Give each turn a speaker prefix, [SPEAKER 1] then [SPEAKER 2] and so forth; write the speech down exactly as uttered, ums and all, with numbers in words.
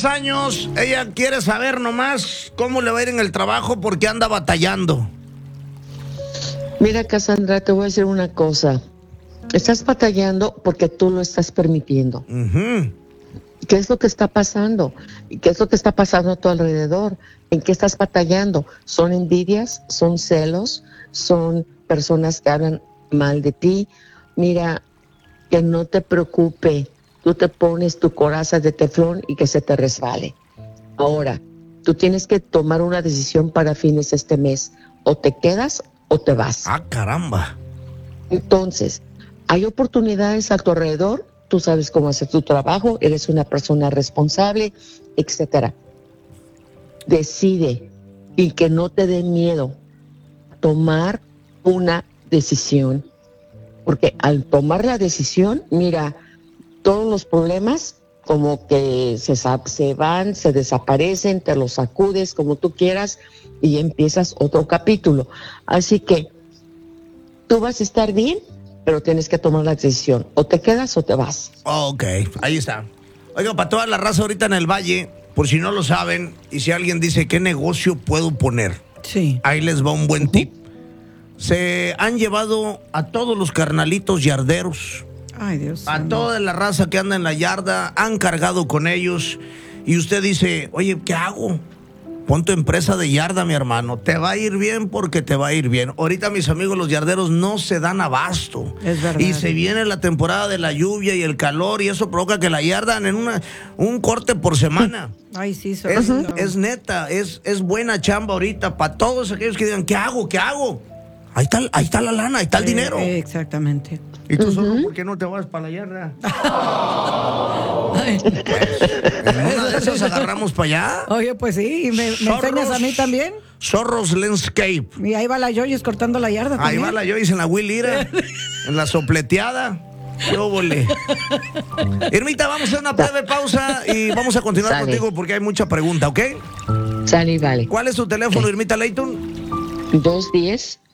[SPEAKER 1] dos años. Ella quiere saber nomás cómo le va a ir en el trabajo porque anda batallando.
[SPEAKER 2] Mira, Cassandra, te voy a decir una cosa. Estás batallando porque tú lo estás permitiendo.
[SPEAKER 1] Uh-huh.
[SPEAKER 2] ¿Qué es lo que está pasando? ¿Qué es lo que está pasando a tu alrededor? ¿En qué estás batallando? ¿Son envidias? ¿Son celos? ¿Son personas que hablan mal de ti? Mira, que no te preocupe. Tú te pones tu coraza de teflón y que se te resbale. Ahora, tú tienes que tomar una decisión para fines de este mes. O te quedas o te vas.
[SPEAKER 1] Ah, caramba.
[SPEAKER 2] Entonces, hay oportunidades a tu alrededor. Tú sabes cómo hacer tu trabajo, eres una persona responsable, etcétera. Decide y que no te dé miedo tomar una decisión. Porque al tomar la decisión, mira, todos los problemas como que se, se van, se desaparecen, te los sacudes como tú quieras y empiezas otro capítulo. Así que tú vas a estar bien, pero tienes que tomar la decisión. O te quedas o te vas.
[SPEAKER 1] Ok, ahí está. Oiga, para toda la raza ahorita en el Valle, por si no lo saben, y si alguien dice, ¿qué negocio puedo poner?
[SPEAKER 3] Sí.
[SPEAKER 1] Ahí les va un buen tip. Se han llevado a todos los carnalitos yarderos.
[SPEAKER 3] Ay, Dios.
[SPEAKER 1] A toda la raza que anda en la yarda, han cargado con ellos. Y usted dice, oye, ¿qué hago? Pon tu empresa de yarda, mi hermano. Te va a ir bien porque te va a ir bien. Ahorita mis amigos los yarderos no se dan abasto.
[SPEAKER 3] Es verdad.
[SPEAKER 1] Y se viene la temporada de la lluvia y el calor y eso provoca que la yardan en una, un corte por semana.
[SPEAKER 3] Ay, sí,
[SPEAKER 1] Es,
[SPEAKER 3] uh-huh.
[SPEAKER 1] es neta, es, es buena chamba ahorita para todos aquellos que digan, ¿qué hago? ¿Qué hago? Ahí está, ahí está la lana, ahí está el
[SPEAKER 3] eh,
[SPEAKER 1] dinero.
[SPEAKER 3] Eh, exactamente.
[SPEAKER 1] ¿Y tú uh-huh. solo por qué no te vas para la yarda? Pues, en una de esas agarramos para allá.
[SPEAKER 3] Oye, pues sí, ¿me, me enseñas a mí también?
[SPEAKER 1] Zorros Landscape.
[SPEAKER 3] Y ahí va la Joyce cortando la yarda.
[SPEAKER 1] Ahí
[SPEAKER 3] también.
[SPEAKER 1] va la Joyce en la Willira, en la sopleteada. Yo volé. Irmita, vamos a hacer una breve pausa y vamos a continuar Sale. contigo porque hay mucha pregunta, ¿ok?
[SPEAKER 2] Sale y vale.
[SPEAKER 1] ¿Cuál es tu teléfono, okay. Irmita Leighton?
[SPEAKER 2] dos uno cero,